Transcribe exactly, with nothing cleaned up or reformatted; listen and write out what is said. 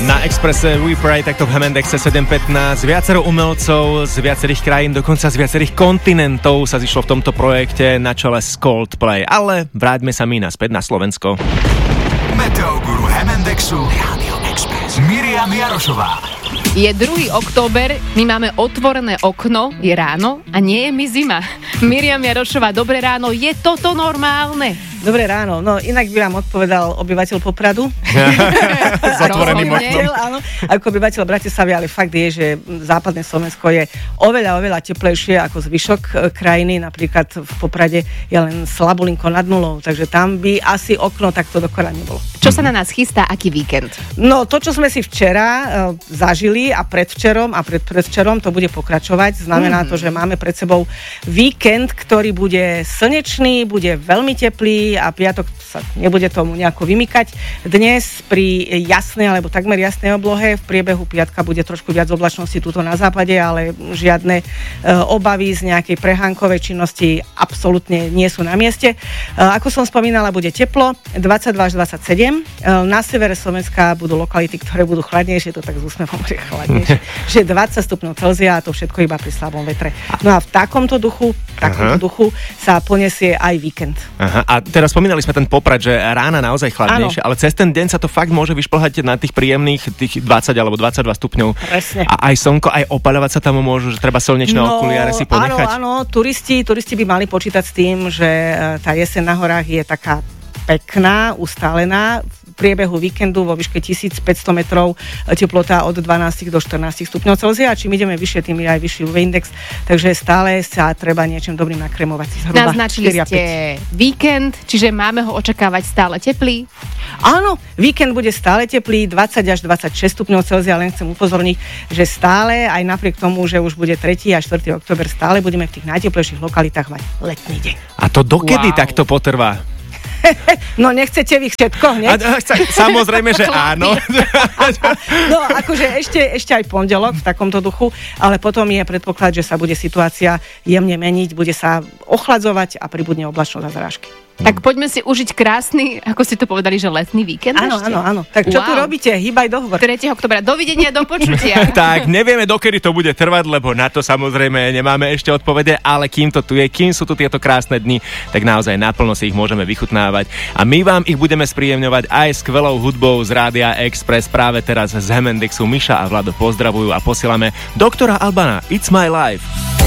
Na Expresse We Pray, takto v Hemendexe sedem pätnásť. Viacero umelcov z viacerých krajín, dokonca z viacerých kontinentov sa zišlo v tomto projekte na čele s Coldplay. Ale vráťme sa my naspäť na Slovensko. Meteoguru Hemendexu Rádio Express Miriam Jarošová. Je druhý október, my máme otvorené okno, je ráno a nie je mi zima. Miriam Jarošová, dobré ráno, je toto normálne? Dobré ráno, no inak by vám odpovedal obyvateľ Popradu. S otvoreným oknom. Áno, ako obyvateľ Bratislavy, ale fakt je, že západné Slovensko je oveľa, oveľa teplejšie ako zvyšok krajiny. Napríklad v Poprade je len slabulinko nad nulou, takže tam by asi okno takto dokonale nebolo. Čo sa na nás chystá, aký víkend? No to, čo sme si včera uh, zažili a predvčerom a predpredvčerom, to bude pokračovať. Znamená mm. to, že máme pred sebou víkend, ktorý bude slnečný, bude veľmi teplý a piatok sa nebude tomu nejako vymykať. Dnes pri jasnej alebo takmer jasnej oblohe v priebehu piatka bude trošku viac oblačnosti tuto na západe, ale žiadne e, obavy z nejakej prehánkovej činnosti absolútne nie sú na mieste. E, ako som spomínala, bude teplo, dvadsaťdva až dvadsaťsedem. E, na severe Slovenska budú lokality, ktoré budú chladnejšie, to tak z úsmevom chladnejšie, že dvadsať stupňov Celzia a to všetko iba pri slabom vetre. No a v takomto duchu, v takomto duchu sa poniesie aj víkend. Aha, a teraz spomínali sme ten Poprad, že rána naozaj chladnejšie, ale cez ten deň sa to fakt môže vyšplhať na tých príjemných tých dvadsať alebo dvadsaťdva stupňov. Presne. A aj slnko, aj opaľovať sa tam môžu, že treba slnečné no, okuliare si ponechať. Áno, áno, turisti, turisti by mali počítať s tým, že tá jeseň na horách je taká pekná, ustálená. V priebehu víkendu vo výške tisícpäťsto metrov teplota od dvanásť do štrnásť stupňov Celzia. Čím ideme vyššie, tým je aj vyšší ú vé index, takže stále sa treba niečím dobrým nakremovať. Zhruba naznačili ste víkend, čiže máme ho očakávať stále teplý? Áno, víkend bude stále teplý, dvadsať až dvadsaťšesť stupňov Celzia, len chcem upozorniť, že stále, aj napriek tomu, že už bude tretí a štvrtý október, stále budeme v tých najteplejších lokalitách mať letný deň. A to dokedy wow. takto potrvá? No nechcete vy všetko hneď? A, a, samozrejme, že áno. No akože ešte, ešte aj pondelok v takomto duchu, ale potom je predpoklad, že sa bude situácia jemne meniť, bude sa ochladzovať a pribudne oblačnosť a zrážky. Tak poďme si užiť krásny, ako ste to povedali, že letný víkend. Áno, áno, áno. Tak čo wow. tu robíte? Hýbaj dohovor. tretieho októbra. Dovidenia, do počutia. Tak, nevieme, dokedy to bude trvať, lebo na to samozrejme nemáme ešte odpovede, ale kým to tu je, kým sú tu tieto krásne dni, tak naozaj naplno si ich môžeme vychutnávať. A my vám ich budeme spríjemňovať aj skvelou hudbou z Rádia Express. Práve teraz z Hemendexu Miša a Vlado pozdravujú a posielame doktora Albana It's My Life.